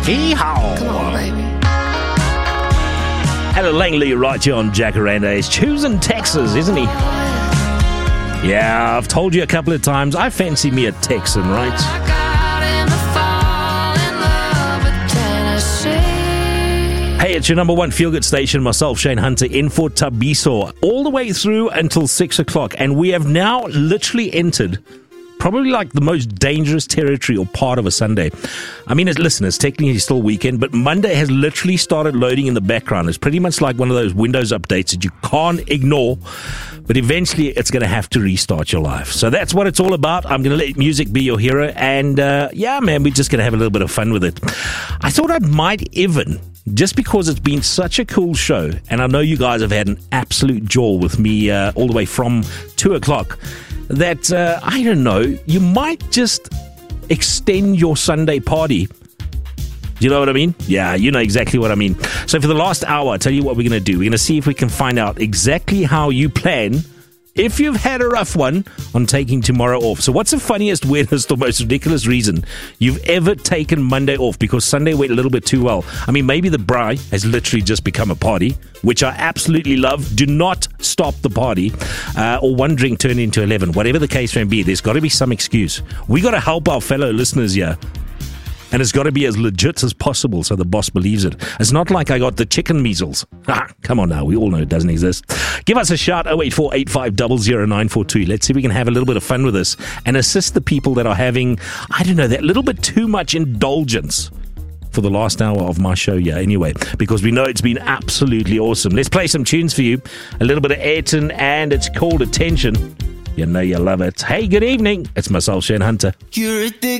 Yeehaw! Come on, baby. Alan Langley right here on Jacaranda. He's choosing Texas, isn't he? Yeah, I've told you a couple of times, I fancy me a Texan, right? Hey, it's your number one feel-good station, myself, Shane Hunter, in for Tabiso, all the way through until 6 o'clock. And we have now literally entered probably like the most dangerous territory or part of a Sunday. I mean, listen, it's technically still weekend, but Monday has literally started loading in the background. It's pretty much like one of those Windows updates that you can't ignore, but eventually it's going to have to restart your life. So that's what it's all about. I'm going to let music be your hero. And yeah, man, we're just going to have a little bit of fun with it. I thought I might even, just because it's been such a cool show, and I know you guys have had an absolute jaw with me all the way from 2 o'clock, that, I don't know, you might just extend your Sunday party. Do you know what I mean? Yeah, you know exactly what I mean. So for the last hour, I'll tell you what we're going to do. We're going to see if we can find out exactly how you plan, if you've had a rough one, on taking tomorrow off. So what's the funniest, weirdest, or most ridiculous reason you've ever taken Monday off because Sunday went a little bit too well? I mean, maybe the braai has literally just become a party, which I absolutely love. Do not stop the party. Or one drink turned into 11. Whatever the case may be, there's got to be some excuse. We got to help our fellow listeners here. And it's got to be as legit as possible so the boss believes it. It's not like I got the chicken measles. Come on now, we all know it doesn't exist. Give us a shout, 08485000942. Let's see if we can have a little bit of fun with this and assist the people that are having, I don't know, that little bit too much indulgence for the last hour of my show, yeah, anyway, because we know it's been absolutely awesome. Let's play some tunes for you. A little bit of Ayrton, and it's called Attention. You know you love it. Hey, good evening. It's myself, Shane Hunter. You're a dick.